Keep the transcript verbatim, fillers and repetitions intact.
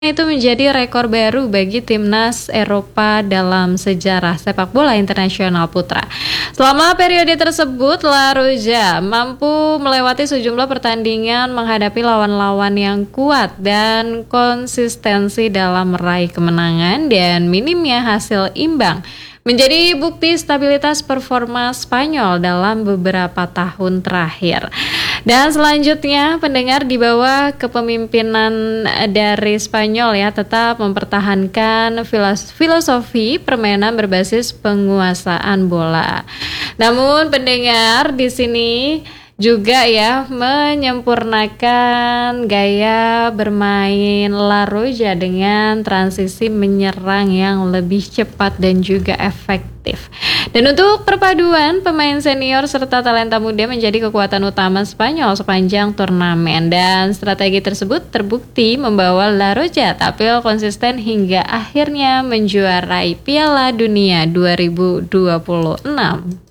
Itu menjadi rekor baru bagi timnas Eropa dalam sejarah sepak bola internasional putra. Selama periode tersebut, La Roja mampu melewati sejumlah pertandingan menghadapi lawan-lawan yang kuat dan konsistensi dalam meraih kemenangan dan minimnya hasil imbang menjadi bukti stabilitas performa Spanyol dalam beberapa tahun terakhir. Dan selanjutnya pendengar, di bawah kepemimpinan dari Spanyol ya tetap mempertahankan filosofi permainan berbasis penguasaan bola. Namun pendengar di sini juga ya menyempurnakan gaya bermain La Roja dengan transisi menyerang yang lebih cepat dan juga efektif. Dan untuk perpaduan pemain senior serta talenta muda menjadi kekuatan utama Spanyol sepanjang turnamen, dan strategi tersebut terbukti membawa La Roja tampil konsisten hingga akhirnya menjuarai Piala Dunia dua ribu dua puluh enam.